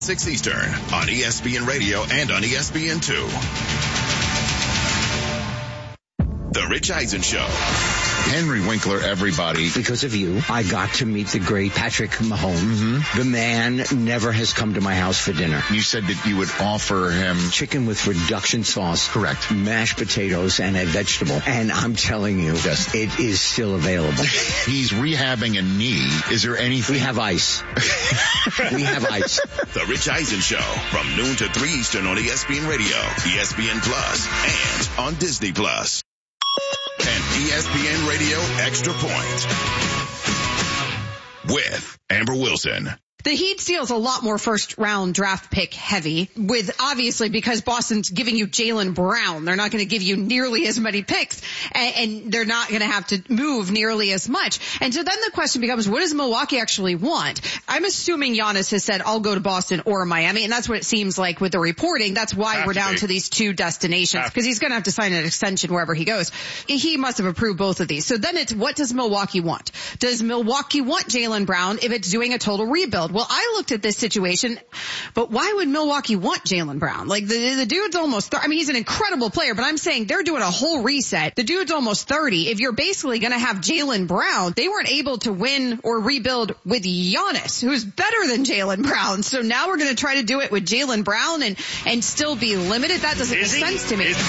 6 Eastern on ESPN Radio and on ESPN2. The Rich Eisen Show. Henry Winkler, everybody. Because of you, I got to meet the great Patrick Mahomes. Mm-hmm. The man never has come to my house for dinner. You said that you would offer him chicken with reduction sauce. Correct. Mashed potatoes and a vegetable. And I'm telling you, yes, it is still available. He's rehabbing a knee. Is there anything? We have ice. We have ice. The Rich Eisen Show from noon to 3 Eastern on ESPN Radio, ESPN Plus, and on Disney Plus. And ESPN Radio Extra Point with Amber Wilson. The Heat steals a lot more first-round draft pick heavy with, obviously, because Boston's giving you Jaylen Brown. They're not going to give you nearly as many picks, and they're not going to have to move nearly as much. And so then the question becomes, what does Milwaukee actually want? I'm assuming Giannis has said, I'll go to Boston or Miami, and that's what it seems like with the reporting. That's why we're down to these two destinations, because he's going to have to sign an extension wherever he goes. He must have approved both of these. So then it's, what does Milwaukee want? Does Milwaukee want Jaylen Brown if it's doing a total rebuild? Well, I looked at this situation, but why would Milwaukee want Jaylen Brown? Like the dude's almost, he's an incredible player, but I'm saying they're doing a whole reset. The dude's almost 30. If you're basically going to have Jaylen Brown, they weren't able to win or rebuild with Giannis, who's better than Jaylen Brown. So now we're going to try to do it with Jaylen Brown and still be limited. That doesn't make sense to me.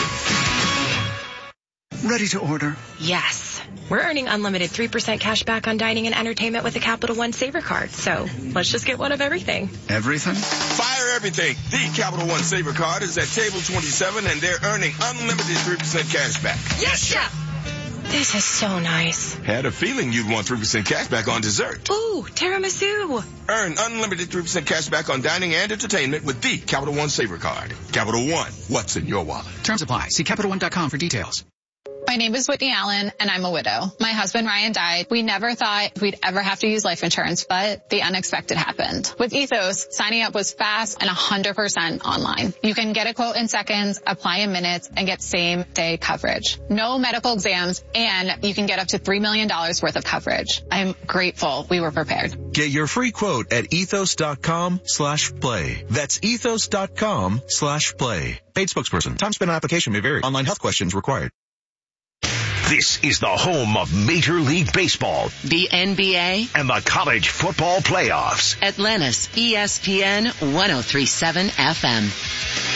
Ready to order? Yes. We're earning unlimited 3% cash back on dining and entertainment with a Capital One Saver card. So let's just get one of everything. Everything? Fire everything. The Capital One Saver card is at table 27 and they're earning unlimited 3% cash back. Yes, Chef! This is so nice. Had a feeling you'd want 3% cash back on dessert. Ooh, tiramisu. Earn unlimited 3% cash back on dining and entertainment with the Capital One Saver card. Capital One, what's in your wallet? Terms apply. See CapitalOne.com for details. My name is Whitney Allen, and I'm a widow. My husband, Ryan, died. We never thought we'd ever have to use life insurance, but the unexpected happened. With Ethos, signing up was fast and 100% online. You can get a quote in seconds, apply in minutes, and get same-day coverage. No medical exams, and you can get up to $3 million worth of coverage. I'm grateful we were prepared. Get your free quote at ethos.com/play. That's ethos.com/play. Paid spokesperson. Time spent on application may vary. Online health questions required. This is the home of Major League Baseball, the NBA, and the college football playoffs. Atlantis, ESPN 103.7 FM.